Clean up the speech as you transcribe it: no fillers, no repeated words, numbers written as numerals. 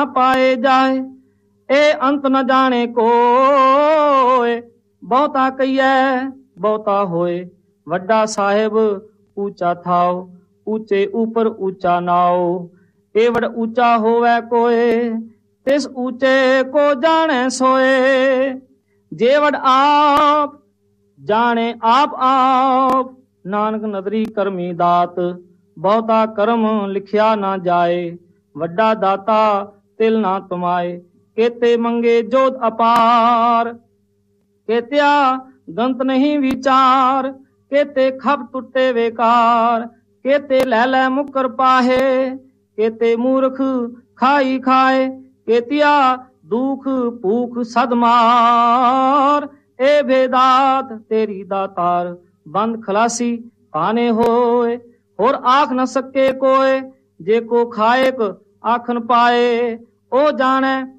ਪਾਏ ਜਾਏ, ਇਹ ਅੰਤ ਨ ਜਾਣੇ ਕੋਏ। ਬਹੁਤਾ ਕਹੀਐ ਬਹੁਤਾ ਹੋਏ, ਵੱਡਾ ਸਾਹਿਬ ਊਚਾ ਥਾਓ, ਊਚੇ ਉਪਰ ਊਚਾ ਨਾਓ। ਇਹ ਵਡ ਊਚਾ ਹੋਵੇ ਕੋਏ, ਤਿਸ ਊਚੇ ਕੋ ਜਾਣੇ ਸੋਏ। ਜੇ ਵਡ ਆਪ ਜਾਣੇ ਆਪ ਆਪ, ਨਾਨਕ ਨਦਰੀ ਕਰਮੀ ਦਾਤ। ਬਹੁਤਾ ਕਰਮ ਲਿਖਿਆ ਨਾ ਜਾਏ, ਵੱਡਾ ਦਾਤਾ ਤਿਲ ਨਾ ਤੁਮਾਏ। ਕੇਤੇ ਮੰਗੇ ਜੋਤ ਅਪਾਰ, ਕੇਤਿਆ ਗੰਤ ਨਹੀਂ ਵਿਚਾਰ। ਕੇਤੇ ਖਪ ਟੁੱਟੇ ਵੇਕਾਰ, ਕੇਤੇ ਲੈ ਲੈ ਮੁਕਰ ਪਾਹੇ। ਕੇਤੇ ਮੂਰਖ ਖਾਈ ਖਾਏ, ਕੇਤਿਆ ਦੁਖ ਭੂਖ ਸਦ ਮਾਰ। ਇਹ ਭੇਦਾਤ ਤੇਰੀ ਦਾਤਾਰ, ਬੰਦ ਖਲਾਸੀ ਪਾਨੇ ਹੋਏ। ਹੋਰ ਆਖ न सके कोय, जे को खाएक आखन पाए। ओ जाने